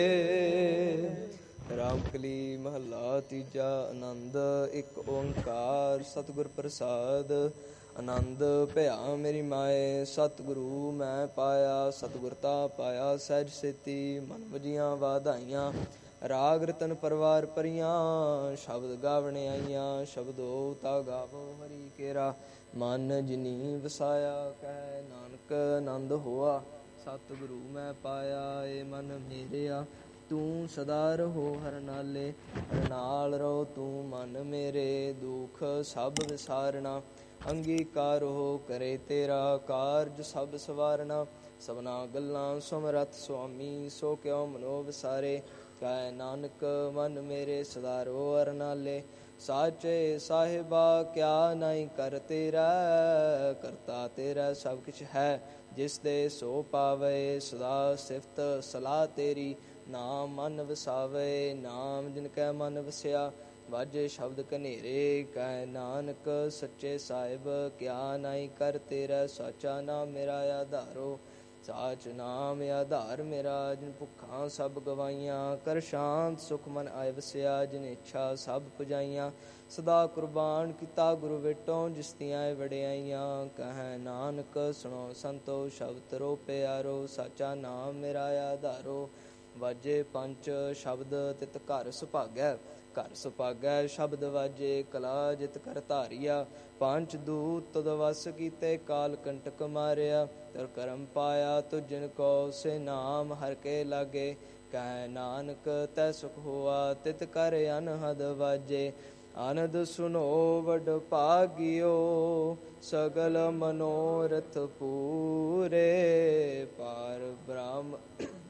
ਰਾਮਕਲੀ ਮਹੱਲਾ ਤੀਜਾ। ਆਨੰਦ ਇੱਕ ਓੰਕਾਰ ਸਤਿਗੁਰ ਪ੍ਰਸਾਦ। ਆਨੰਦ ਭਇਆ ਮੇਰੀ ਮਾਏ ਸਤਿਗੁਰੂ ਮੈਂ ਪਾਇਆ। ਸਤਿਗੁਰਤਾ ਪਾਇਆ ਸਹਿਜ ਸੇਤੀ ਮਨ ਵਜੀਆਂ ਵਾਧਾਈਆਂ। ਰਾਗ ਰਤਨ ਪਰਵਾਰ ਭਰੀਆਂ ਸ਼ਬਦ ਗਾਵਣੇ ਆਈਆਂ। ਸ਼ਬਦੋ ਤਾ ਗਾਵੋ ਹਰੀ ਕੇਰਾ ਮਨ ਜਿਨੀ ਵਸਾਇਆ। ਕਹਿ ਨਾਨਕ ਆਨੰਦ ਹੋਆ ਸਤਿਗੁਰੂ ਮੈਂ ਪਾਇਆ। ਏ ਮਨ ਮੇਰਿਆ ਤੂੰ ਸਦਾ ਰਹੋ ਹਰ ਨਾਲੇ। ਹਰ ਨਾਲ ਰਹੋ ਤੂੰ ਮਨ ਮੇਰੇ ਦੁਖ ਸਭ ਵਿਸਾਰਨਾ। ਅੰਗੀਕਾਰ ਹੋ ਕਰੇ ਤੇਰਾ ਕਾਰਜ ਸਭ ਸਵਾਰਨਾ। ਸਭਨਾ ਗੱਲਾਂ ਸਮਰੱਥ ਸੁਆਮੀ ਸੋ ਕਿਉ ਮਨੋ ਵਿਸਾਰੇ। ਕਹਿ ਨਾਨਕ ਮਨ ਮੇਰੇ ਸਦਾ ਰਹੋ ਹਰ ਨਾਲੇ। ਸਾਚੇ ਸਾਹਿਬਾ ਕਿਆ ਨਹੀਂ ਕਰ ਤੇਰਾ। ਕਰਤਾ ਤੇਰਾ ਸਭ ਕੁਛ ਹੈ ਜਿਸ ਦੇ ਸੋ ਪਾਵੇ। ਸਦਾ ਸਿਫਤ ਸਲਾਹ ਤੇਰੀ ਨਾਮ ਮਨ ਵਸਾਵੇ। ਨਾਮ ਜਿਨ ਕੈ ਮਨ ਵਸਿਆ ਵਾਜੇ ਸ਼ਬਦ ਕਨੇਰੇ। ਕਹਿ ਨਾਨਕ ਸੱਚੇ ਸਾਹਿਬ ਕਿਆ ਨਹੀਂ ਕਰ ਤੇਰਾ। ਸਾਚਾ ਨਾਮ ਮੇਰਾ ਆਧਾਰੋ ਸਾਚ ਨਾਮ ਆਧਾਰ ਮੇਰਾ। ਜਿਨ ਭੁੱਖਾਂ ਸਭ ਗਵਾਈਆਂ ਕਰ ਸ਼ਾਂਤ ਸੁਖ ਮਨ ਆਏ ਵਸਿਆ। ਜਿਨ ਇੱਛਾ ਸਭ ਪੁਜਾਈਆਂ ਸਦਾ ਕੁਰਬਾਨ ਕੀਤਾ ਗੁਰੂ ਵੇਟੋਂ ਜਿਸ ਦੀਆਂ ਵਡਿਆਈਆਂ। ਕਹਿ ਨਾਨਕ ਸੁਣੋ ਸੰਤੋ ਸ਼ਬਦ ਰੋ ਪਿਆਰੋ। ਸਾਚਾ ਨਾਮ ਮੇਰਾ ਆਧਾਰੋ ਵਾਜੇ ਪੰਚ ਸ਼ਬਦ ਤਿਤ ਘਰ ਸੁਭਾਗੈ। ਘਰ ਸੁਭਾਗੈ ਸ਼ਬਦ ਵਾਜੇ ਕਲਾ ਜਿਤ ਕਰ ਧਾਰੀਆ। ਪੰਚ ਦੂਤ ਤਦ ਵਸ ਕੀਤੇ ਕਾਲ ਕੰਟਕ ਮਾਰਿਆ। ਤਰ ਕਰਮ ਪਾਇਆ ਤੁ ਜਿਨ ਕੋ ਸੇ ਨਾਮ ਹਰ ਕੇ ਲਾਗੇ। ਕਹਿ ਨਾਨਕ ਤੈ ਸੁਖ ਹੋਆ ਤਿਤ ਕਰ ਅਨਹਦ ਵਾਜੇ। ਆਨੰਦ ਸੁਨੋ ਵਡ ਭਾਗਿਓ ਸਗਲ ਮਨੋਰਥ ਪੂਰੇ। ਪਾਰ ਬ੍ਰਹਮ